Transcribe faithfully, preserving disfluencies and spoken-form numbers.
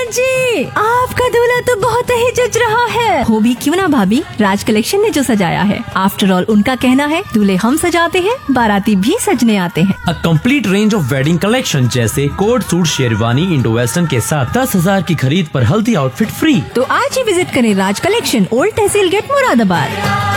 जी, आपका दूल्हा तो बहुत ही जच रहा है। हो भी क्यों ना भाभी, राज कलेक्शन ने जो सजाया है। आफ्टर ऑल उनका कहना है दूल्हे हम सजाते हैं, बाराती भी सजने आते हैं। A complete range of wedding collection जैसे coat suit, sherwani, Indo western के साथ दस हजार की खरीद पर हल्दी आउटफिट फ्री। तो आज ही विजिट करें राज कलेक्शन, ओल्ड तहसील गेट, मुरादाबाद।